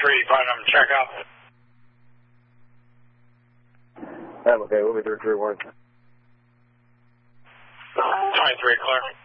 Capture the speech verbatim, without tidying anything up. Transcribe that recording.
three, find them, check out. I'm okay, we'll be three three one. twenty-three, clear.